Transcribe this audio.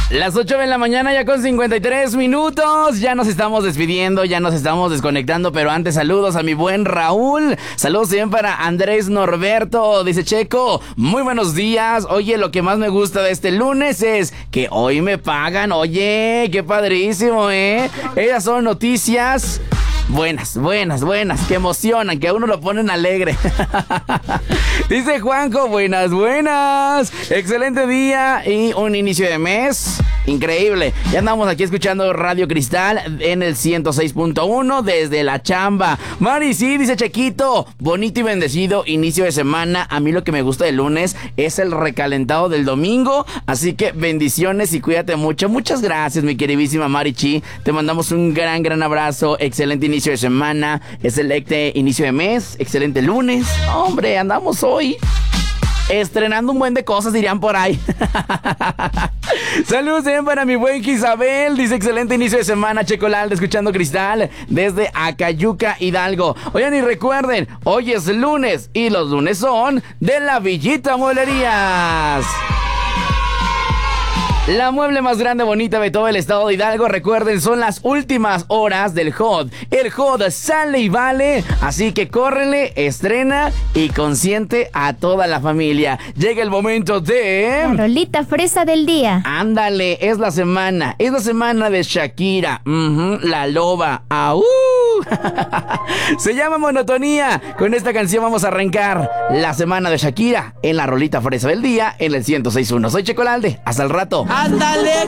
Las 8 de la mañana ya con 53 minutos. Ya nos estamos despidiendo, ya nos estamos desconectando. Pero antes saludos a mi buen Raúl. Saludos también para Andrés Norberto. Dice Checo, muy buenos días. Oye, lo que más me gusta de este lunes es que hoy me pagan. Oye, qué padrísimo, ¿eh? Ellas son noticias buenas, que emocionan, que a uno lo ponen alegre. Dice Juanjo, buenas. Excelente día y un inicio de mes increíble. Ya andamos aquí escuchando Radio Cristal en el 106.1 desde la chamba. Mari, sí, dice Chequito, bonito y bendecido inicio de semana. A mí lo que me gusta del lunes es el recalentado del domingo. Así que bendiciones y cuídate mucho. Muchas gracias, mi queridísima Mari Chi. Te mandamos un gran abrazo. Excelente inicio de semana. Excelente inicio de mes. Excelente lunes. Hombre, andamos hoy estrenando un buen de cosas, dirían por ahí. Saludos también para mi buen Isabel. Dice excelente inicio de semana, Checolalde, escuchando Cristal desde Acayuca, Hidalgo. Oigan y recuerden, hoy es lunes y los lunes son de la Villita Mueblerías. La mueble más grande, bonita de todo el estado de Hidalgo. Recuerden, son las últimas horas del HOD. El HOD sale y vale. Así que córrele, estrena y consiente a toda la familia. Llega el momento de... La rolita fresa del día. Ándale, es la semana de Shakira. La loba. ¡Aú! Se llama Monotonía. Con esta canción vamos a arrancar la semana de Shakira en la rolita fresa del día en el 106.1. Soy Checolalde. Hasta el rato. Ándale